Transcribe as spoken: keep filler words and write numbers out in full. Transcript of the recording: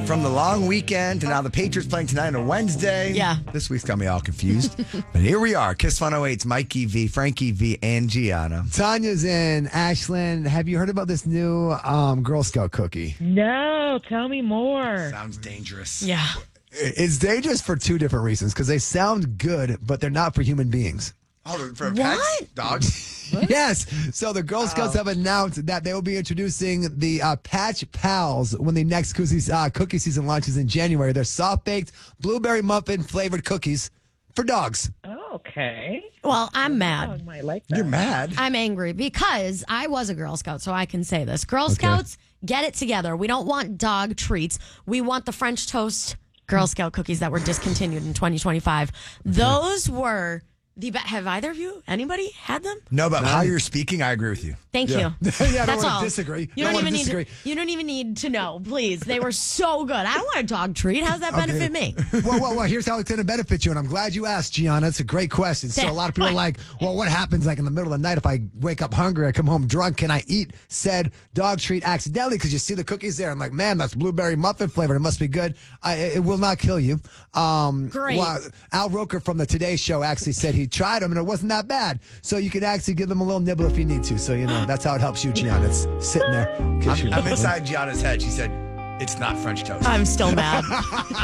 from the long weekend to now the Patriots playing tonight on a Wednesday. Yeah. This week's got me all confused. But here we are. Kiss one oh eight's Mikey V, Frankie V, and Gianna. Tanya's in Ashland. Have you heard about this new um, Girl Scout cookie? No, tell me more. Sounds dangerous. Yeah. It's dangerous for two different reasons because they sound good, but they're not for human beings. Oh, for What? pets? Dogs? Yes. So the Girl Scouts have announced that they will be introducing the uh, Patch Pals when the next cookie, uh, cookie season launches in January. They're soft-baked, blueberry muffin flavored cookies for dogs. Okay. Well, I'm I mad. might like that. You're mad? I'm angry because I was a Girl Scout, so I can say this. Girl Scouts, get it together. We don't want dog treats. We want the French toast Girl Scout cookies that were discontinued in twenty twenty-five. Those were the best. Have either of you, anybody, had them? No, but how you're speaking, I agree with you. Thank Yeah. you. Yeah, I don't That's wanna all. disagree. You Don't don't, wanna even need disagree. to, you don't even need to know. Please, they were so good. I don't want a dog treat. How's that benefit me? well, well, well, here's how it's going to benefit you, and I'm glad you asked, Gianna. It's a great question. So a lot of people are like, well, what happens like in the middle of the night if I wake up hungry, I come home drunk, can I eat said dog treat accidentally? Because you see the cookies there. I'm like, man, that's blueberry muffin flavored. It must be good. I, it will not kill you. Um, Great. Well, Al Roker from the Today Show actually said he tried them, and it wasn't that bad. So you can actually give them a little nibble if you need to. So, you know, that's how it helps you, Gianna. It's sitting there. Kiss I'm, you. I'm inside Gianna's head. She said, it's not French toast. I'm still mad.